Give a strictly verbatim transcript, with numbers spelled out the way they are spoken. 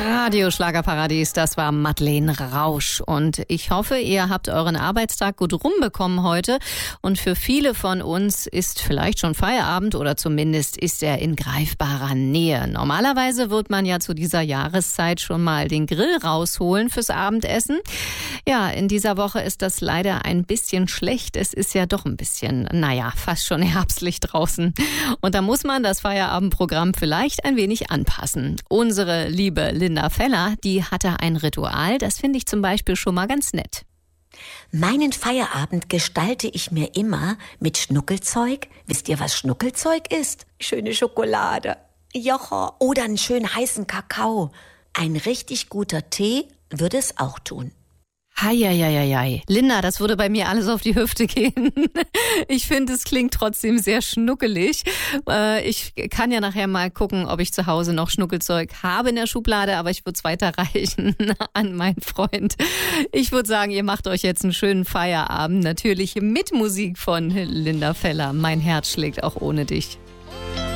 Radio Schlagerparadies, das war Madeleine Rausch. Und ich hoffe, ihr habt euren Arbeitstag gut rumbekommen heute. Und für viele von uns ist vielleicht schon Feierabend oder zumindest ist er in greifbarer Nähe. Normalerweise wird man ja zu dieser Jahreszeit schon mal den Grill rausholen fürs Abendessen. Ja, in dieser Woche ist das leider ein bisschen schlecht. Es ist ja doch ein bisschen, naja, fast schon herbstlich draußen. Und da muss man das Feierabendprogramm vielleicht ein wenig anpassen. Unsere liebe Linda Feller, die hatte ein Ritual, das finde ich zum Beispiel schon mal ganz nett. Meinen Feierabend gestalte ich mir immer mit Schnuckelzeug. Wisst ihr, was Schnuckelzeug ist? Schöne Schokolade, Jocher oder einen schönen heißen Kakao. Ein richtig guter Tee würde es auch tun. Heieieiei. Linda, das würde bei mir alles auf die Hüfte gehen. Ich finde, es klingt trotzdem sehr schnuckelig. Ich kann ja nachher mal gucken, ob ich zu Hause noch Schnuckelzeug habe in der Schublade, aber ich würde es weiterreichen an meinen Freund. Ich würde sagen, ihr macht euch jetzt einen schönen Feierabend, natürlich mit Musik von Linda Feller. Mein Herz schlägt auch ohne dich.